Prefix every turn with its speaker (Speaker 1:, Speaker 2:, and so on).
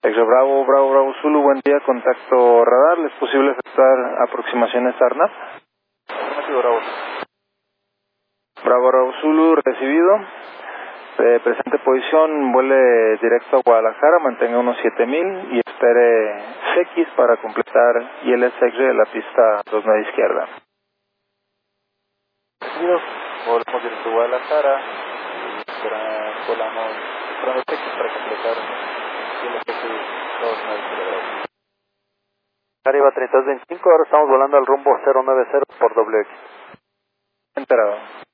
Speaker 1: Exa Bravo, Bravo, Bravo Zulu, buen día, contacto radar, ¿es posible efectuar aproximaciones ARNAV?
Speaker 2: Bravo.
Speaker 1: Bravo, Bravo Zulu, recibido. Presente posición, vuele directo a Guadalajara, mantenga unos 7000 y espere CX para completar ILS de la pista 29 izquierda.
Speaker 2: Volvemos directo a Guadalajara, volamos esperando CX para completar ILS 29 izquierda. Arriba 3225, ahora estamos volando al rumbo 090 por WX.
Speaker 1: Enterado.